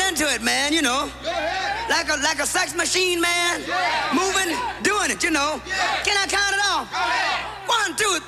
into it, man, you know. Like a sex machine, man. Moving, doing it, you know. Can I count it off? 1, 2,